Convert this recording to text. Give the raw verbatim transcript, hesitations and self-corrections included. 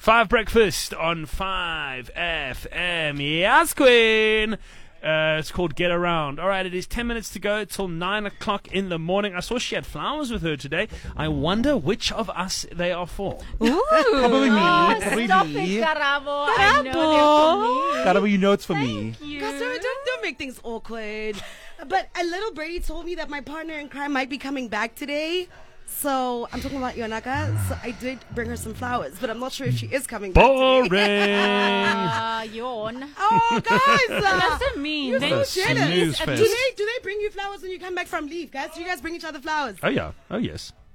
Five Breakfast on five F M. Yes, Queen. Uh, it's called Get Around. All right, it is ten minutes to go till nine o'clock in the morning. I saw she had flowers with her today. I wonder which of us they are for. Ooh. Probably me. Oh, Probably stop me. it, Karabo. I know they're for me. Karabo, you know it's for me. Thank you. Guys, don't, don't, don't make things awkward. But a little birdie told me that my partner in crime might be coming back today. So I'm talking about Yonaka. So I did bring her some flowers, but I'm not sure if she is coming back Boring. today. Uh, yawn. Oh, guys. Uh, That's a mean. you're They- so jealous. Snooze Do fest. they, do they bring you flowers when you come back from leave, guys? Do you guys bring each other flowers? Oh, yeah. Oh, yes.